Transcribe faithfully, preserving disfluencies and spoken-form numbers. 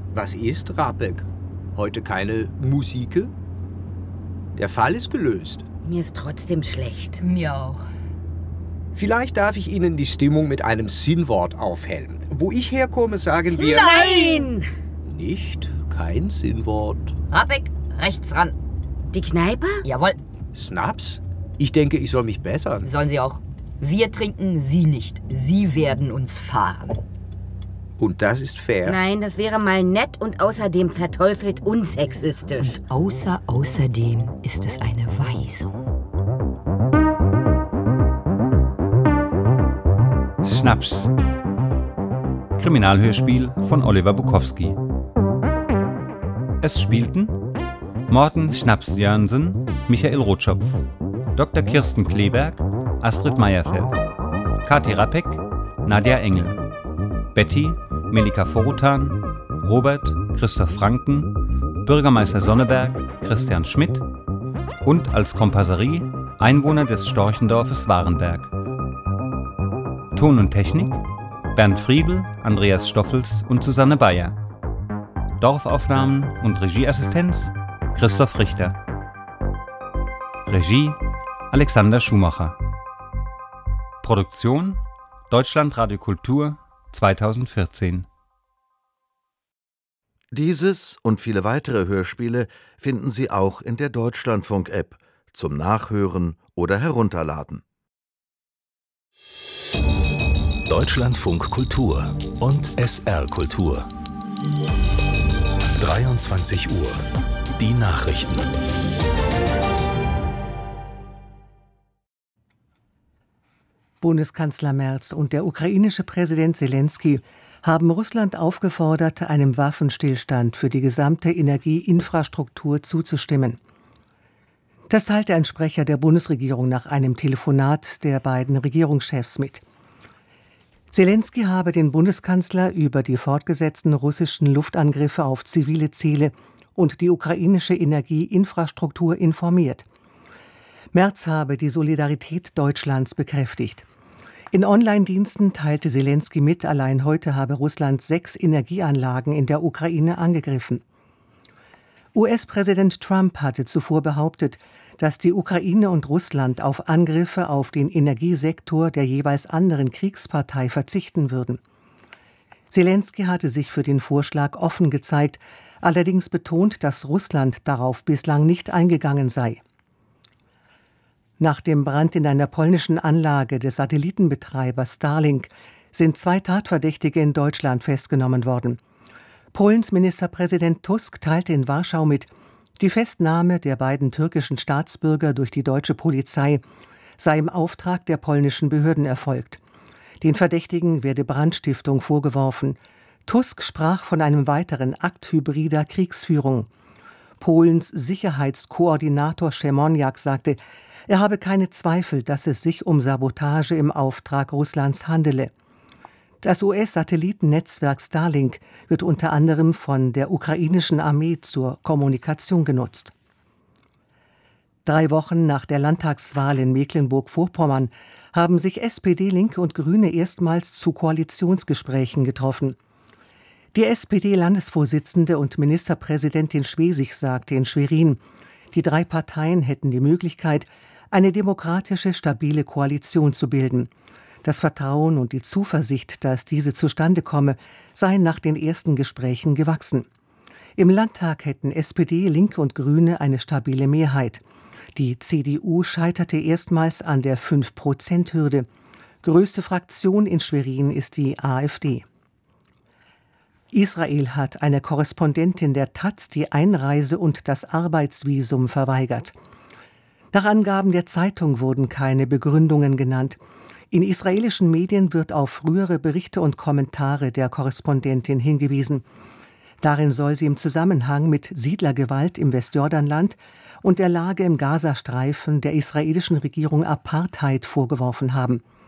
Was ist, Rapek? Heute keine Musike? Der Fall ist gelöst. Mir ist trotzdem schlecht. Mir auch. Vielleicht darf ich Ihnen die Stimmung mit einem Sinnwort aufhellen. Wo ich herkomme, sagen wir... Nein! Nicht? Kein Sinnwort. Rapek, rechts ran. Die Kneipe? Jawohl. Snaps? Ich denke, ich soll mich bessern. Sollen Sie auch. Wir trinken, Sie nicht. Sie werden uns fahren. Und das ist fair? Nein, das wäre mal nett und außerdem verteufelt unsexistisch. Und außer, außerdem ist es eine Weisung. Schnaps. Kriminalhörspiel von Oliver Bukowski. Es spielten Morten Schnaps-Jørgensen, Michael Rotschopf, Doktor Kirsten Kleberg, Astrid Meyerfeld, Kathi Rapek, Nadja Engel, Betty, Melika Forutan, Robert, Christoph Franken, Bürgermeister Sonneberg, Christian Schmidt und als Kompasserie Einwohner des Storchendorfes Warenberg. Ton und Technik Bernd Friebel, Andreas Stoffels und Susanne Bayer. Dorfaufnahmen und Regieassistenz Christoph Richter. Regie Alexander Schumacher. Produktion Deutschlandradio Kultur zweitausendvierzehn. Dieses und viele weitere Hörspiele finden Sie auch in der Deutschlandfunk-App zum Nachhören oder Herunterladen. Deutschlandfunk Kultur und S R Kultur. dreiundzwanzig Uhr. Die Nachrichten. Bundeskanzler Merz und der ukrainische Präsident Selenskyj haben Russland aufgefordert, einem Waffenstillstand für die gesamte Energieinfrastruktur zuzustimmen. Das teilte ein Sprecher der Bundesregierung nach einem Telefonat der beiden Regierungschefs mit. Selenskyj habe den Bundeskanzler über die fortgesetzten russischen Luftangriffe auf zivile Ziele und die ukrainische Energieinfrastruktur informiert. Merz habe die Solidarität Deutschlands bekräftigt. In Online-Diensten teilte Selenskyj mit, allein heute habe Russland sechs Energieanlagen in der Ukraine angegriffen. U S-Präsident Trump hatte zuvor behauptet, dass die Ukraine und Russland auf Angriffe auf den Energiesektor der jeweils anderen Kriegspartei verzichten würden. Selenskyj hatte sich für den Vorschlag offen gezeigt, allerdings betont, dass Russland darauf bislang nicht eingegangen sei. Nach dem Brand in einer polnischen Anlage des Satellitenbetreibers Starlink sind zwei Tatverdächtige in Deutschland festgenommen worden. Polens Ministerpräsident Tusk teilte in Warschau mit, die Festnahme der beiden türkischen Staatsbürger durch die deutsche Polizei sei im Auftrag der polnischen Behörden erfolgt. Den Verdächtigen werde Brandstiftung vorgeworfen. Tusk sprach von einem weiteren Akt hybrider Kriegsführung. Polens Sicherheitskoordinator Szymoniak sagte, er habe keine Zweifel, dass es sich um Sabotage im Auftrag Russlands handele. Das U S-Satellitennetzwerk Starlink wird unter anderem von der ukrainischen Armee zur Kommunikation genutzt. Drei Wochen nach der Landtagswahl in Mecklenburg-Vorpommern haben sich S P D, Linke und Grüne erstmals zu Koalitionsgesprächen getroffen. Die S P D-Landesvorsitzende und Ministerpräsidentin Schwesig sagte in Schwerin, die drei Parteien hätten die Möglichkeit, eine demokratische, stabile Koalition zu bilden. Das Vertrauen und die Zuversicht, dass diese zustande komme, seien nach den ersten Gesprächen gewachsen. Im Landtag hätten S P D, Linke und Grüne eine stabile Mehrheit. Die C D U scheiterte erstmals an der fünf Prozent Hürde. Größte Fraktion in Schwerin ist die A f D. Israel hat einer Korrespondentin der Taz die Einreise und das Arbeitsvisum verweigert. Nach Angaben der Zeitung wurden keine Begründungen genannt. In israelischen Medien wird auf frühere Berichte und Kommentare der Korrespondentin hingewiesen. Darin soll sie im Zusammenhang mit Siedlergewalt im Westjordanland und der Lage im Gazastreifen der israelischen Regierung Apartheid vorgeworfen haben.